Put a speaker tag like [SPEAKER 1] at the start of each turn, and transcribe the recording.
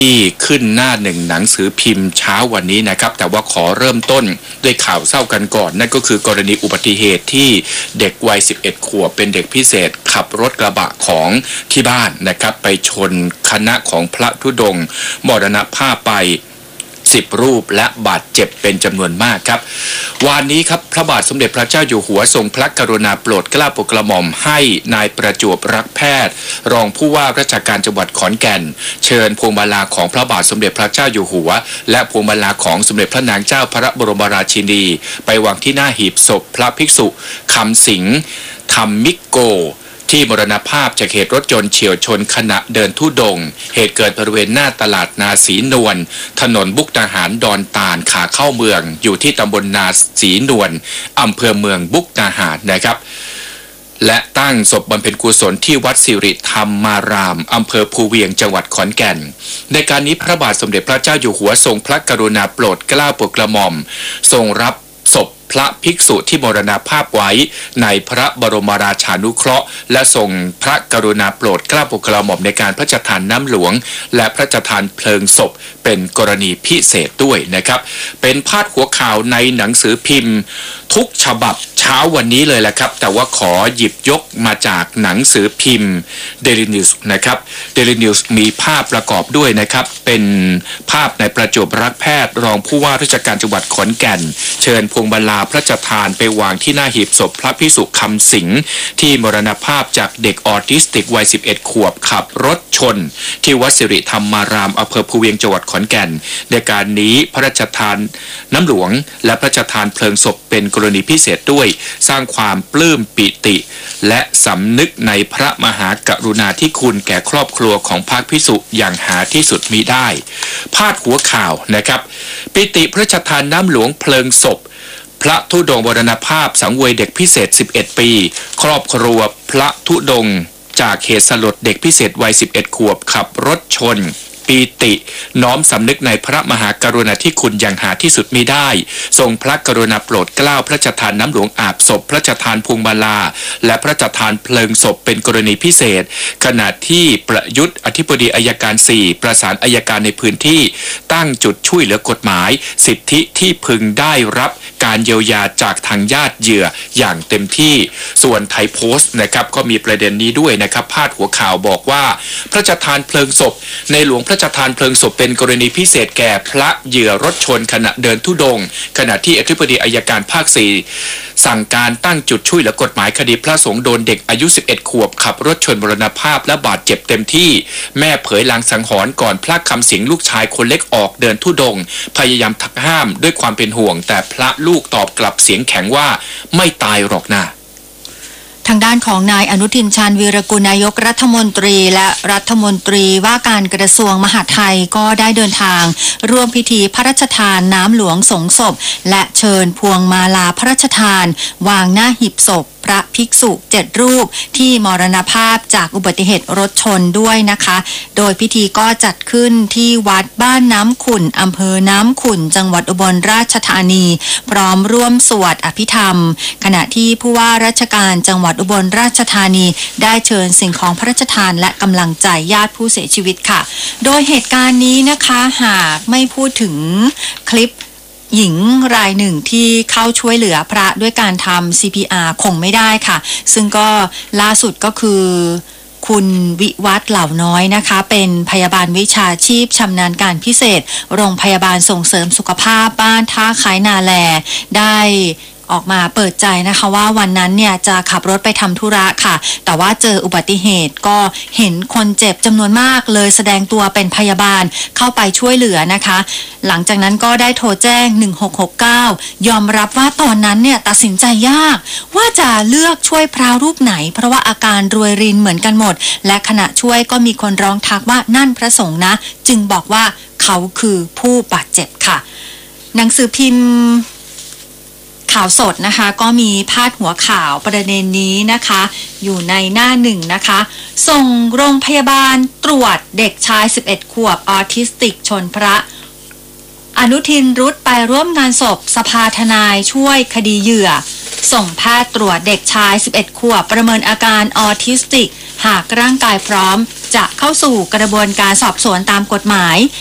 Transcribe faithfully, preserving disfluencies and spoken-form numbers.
[SPEAKER 1] ที่ขึ้นหน้าหนึ่งหนังสือพิมพ์เช้าวันนี้นะครับแต่ว่าขอเริ่มต้นด้วยข่าวเศร้ากันก่อนนั่นก็คือกรณีอุบัติเหตุที่เด็กวัยสิบเอ็ดขวบเป็นเด็กพิเศษขับรถกระบะของที่บ้านนะครับไปชนคณะของพระธุดงค์มรณภาพไปสิบรูปและบาดเจ็บเป็นจำนวนมากครับวันนี้ครับพระบาทสมเด็จพระเจ้าอยู่หัวทรงพระกรุณาโปรดเกล้าโปรดกระหม่อมให้นายประจวบรักแพทย์รองผู้ว่าราชการจังหวัดขอนแก่นเชิญพวงมาลาของพระบาทสมเด็จพระเจ้าอยู่หัวและพวงมาลาของสมเด็จพระนางเจ้าพระบรมราชินีไปวางที่หน้าหีบศพพระภิกษุคำสิงห์ธรรมิโกที่มรณภาพจากเหตุรถยนต์เฉี่ยวชนขณะเดินธุดงค์เหตุเกิดบริเวณหน้าตลาดนาศรีนวลถนนบุกดาหารดอนตาลขาเข้าเมืองอยู่ที่ตำบลนาศรีนวลอำเภอเมืองบุกดาหารนะครับและตั้งศพบำเพ็ญกุศลที่วัดสิริธรรมารามอำเภอภูเวียงจังหวัดขอนแก่นในการนี้พระบาทสมเด็จพระเจ้าอยู่หัวทรงพระกรุณาโปรดเกล้าโปรดกระหม่อมทรงรับศพพระภิกษุที่มรณภาพไว้ในพระบรมราชานุเคราะห์และทรงพระกรุณาโปรดเกล้าโปรดกระหม่อมในการพระราชทานน้ำหลวงและพระราชทานเพลิงศพเป็นกรณีพิเศษด้วยนะครับเป็นพาดหัวข่าวในหนังสือพิมพ์ทุกฉบับเช้าวันนี้เลยแหละครับแต่ว่าขอหยิบยกมาจากหนังสือพิมพ์ Daily News นะครับ Daily News มีภาพประกอบด้วยนะครับเป็นภาพในประจวบรักแพทย์รองผู้ว่าราชการจังหวัดขอนแก่นเชิญพวงมาลาพระราชทานไปวางที่หน้าหีบศพพระภิกษุคำสิงห์ที่มรณภาพจากเด็กออทิสติกวัยสิบเอ็ดขวบขับรถชนที่วัดสิริธรรมารามอำเภอภูเวียงจังหวัดขอนแก่นในการนี้พระราชทานน้ำหลวงและพระราชทานเพลิงศพเป็นกรณีพิเศษด้วยสร้างความปลื้มปิติและสำนึกในพระมหากรุณาธิคุณแก่ครอบครัวของพระภิกษุอย่างหาที่สุดมิได้พาดหัวข่าวนะครับปิติพระราชทานน้ำหลวงเพลิงศพพระธุดงค์มรณภาพสังเวยเด็กพิเศษสิบเอ็ดปีครอบครัวพระธุดงค์จากเหตุสลดเด็กพิเศษวัยสิบเอ็ดขวบขับรถชนปีติน้อมสำนึกในพระมหากรุณาธิคุณอย่างหาที่สุดมิได้ทรงพระกรุณาโปรดเกล้าพระราชทานน้ำหลวงอาบศพพระราชทานพวงมาลาและพระราชทานเพลิงศพเป็นกรณีพิเศษขณะที่ประยุทธ์อธิบดีอัยการสี่ประสานอัยการในพื้นที่ตั้งจุดช่วยเหลือกฎหมายสิทธิที่พึงได้รับการเยียวยาจากทางญาติเหยื่ออย่างเต็มที่ส่วนไทยโพสต์นะครับก็มีประเด็นนี้ด้วยนะครับพาดหัวข่าวบอกว่าพระราชทานเพลิงศพในหลวงพระราชทานเพลิงศพเป็นกรณีพิเศษแก่พระเหยื่อรถชนขณะเดินธุดงค์ขณะที่อธิบดีอัยการภาคสี่สั่งการตั้งจุดช่วยเหลือกฎหมายคดีพระสงฆ์โดนเด็กอายุสิบเอ็ดขวบขับรถชนมรณภาพและบาดเจ็บเต็มที่แม่เผยลางสังหรณ์ก่อนพระคำสิงห์ลูกชายคนเล็กออกเดินธุดงค์พยายามทักห้ามด้วยความเป็นห่วงแต่พระลูกตอบกลับเสียงแข็งว่าไม่ตายหรอกนะ
[SPEAKER 2] ทางด้านของนายอนุทินชาญวีรกุลนายกรัฐมนตรีและรัฐมนตรีว่าการกระทรวงมหาดไทยก็ได้เดินทางร่วมพิธีพระราชทานน้ำหลวงสงศพและเชิญพวงมาลาพระราชทานวางหน้าหีบศพพระภิกษุเจ็ดรูปที่มรณภาพจากอุบัติเหตุรถชนด้วยนะคะโดยพิธีก็จัดขึ้นที่วัดบ้านน้ำขุ่นอำเภอน้ำขุ่นจังหวัดอุบลราชธานีพร้อมร่วมสวดอภิธรรมขณะที่ผู้ว่าราชการจังหวัดอุบลราชธานีได้เชิญสิ่งของพระราชทานและกำลังใจญาติผู้เสียชีวิตค่ะโดยเหตุการณ์นี้นะคะหากไม่พูดถึงคลิปหญิงรายหนึ่งที่เข้าช่วยเหลือพระด้วยการทำ ซี พี อาร์ คงไม่ได้ค่ะซึ่งก็ล่าสุดก็คือคุณวิวัฒน์เหล่าน้อยนะคะเป็นพยาบาลวิชาชีพชำนาญการพิเศษโรงพยาบาลส่งเสริมสุขภาพบ้านท่าคล้ายนาแลได้ออกมาเปิดใจนะคะว่าวันนั้นเนี่ยจะขับรถไปทำธุระค่ะแต่ว่าเจออุบัติเหตุก็เห็นคนเจ็บจำนวนมากเลยแสดงตัวเป็นพยาบาลเข้าไปช่วยเหลือนะคะหลังจากนั้นก็ได้โทรแจ้งหนึ่งหกหกเก้ายอมรับว่าตอนนั้นเนี่ยตัดสินใจยากว่าจะเลือกช่วยพระรูปไหนเพราะว่าอาการรวยรินเหมือนกันหมดและขณะช่วยก็มีคนร้องทักว่านั่นพระสงฆ์นะจึงบอกว่าเขาคือผู้บาดเจ็บค่ะหนังสือพิมพ์ข่าวสดนะคะก็มีพาดหัวข่าวประเด็นนี้นะคะอยู่ในหน้าหนึ่งนะคะส่งโรงพยาบาลตรวจเด็กชายสิบเอ็ดขวบออทิสติกชนพระอนุทินรุดไปร่วมงานศพสภาทนายช่วยคดีเหยื่อส่งแพทย์ตรวจเด็กชายสิบเอ็ดขวบประเมินอาการออทิสติกหากร่างกายพร้อมจะเข้าสู่กระบวนการสอบสวนตามกฎหมาย